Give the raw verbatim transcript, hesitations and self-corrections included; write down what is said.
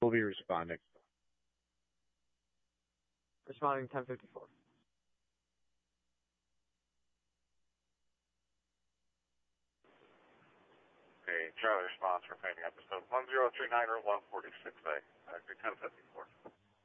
We'll be responding. Responding ten fifty-four. Okay, Charlie response for pending episode one zero three nine or one forty-six A. Uh, ten fifty-four.